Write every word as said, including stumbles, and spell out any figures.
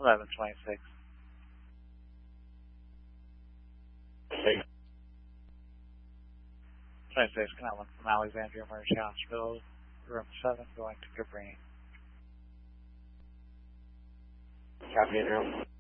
eleven twenty-six. twenty-six, Canal from Alexandria Emergency Hospital, room seven, going to Cabrini. Copy, Adriel.